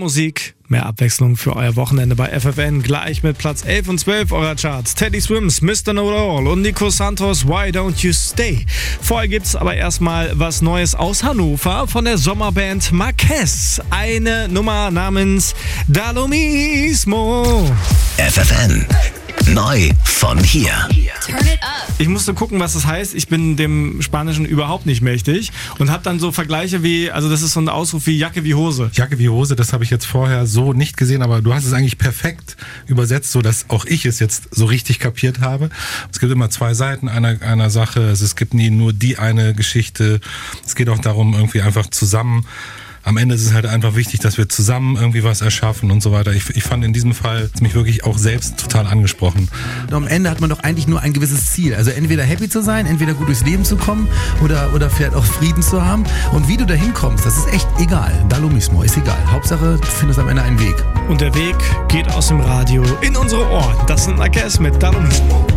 Musik, mehr Abwechslung für euer Wochenende bei FFN. Gleich mit Platz 11 und 12 eurer Charts. Teddy Swims, Mr. Know-It-All und Nico Santos, Why Don't You Stay. Vorher gibt's aber erstmal was Neues aus Hannover von der Sommerband Marquez. Eine Nummer namens Da Lo Mismo. FFN. Neu von hier. Turn it up. Ich musste gucken, was das heißt. Ich bin dem Spanischen überhaupt nicht mächtig und habe dann so Vergleiche wie, also das ist so ein Ausruf wie Jacke wie Hose. Jacke wie Hose, das habe ich jetzt vorher so nicht gesehen, aber du hast es eigentlich perfekt übersetzt, so dass auch ich es jetzt so richtig kapiert habe. Es gibt immer zwei Seiten einer Sache. Es gibt nie nur die eine Geschichte. Es geht auch darum, irgendwie einfach zusammen. Am Ende ist es halt einfach wichtig, dass wir zusammen irgendwie was erschaffen und so weiter. Ich fand in diesem Fall mich wirklich auch selbst total angesprochen. Und am Ende hat man doch eigentlich nur ein gewisses Ziel. Also entweder happy zu sein, entweder gut durchs Leben zu kommen oder vielleicht auch Frieden zu haben. Und wie du da hinkommst, das ist echt egal. Da lo mismo, ist egal. Hauptsache, du findest am Ende einen Weg. Und der Weg geht aus dem Radio in unsere Ohren. Das sind Marquez mit Da Lo Mismo.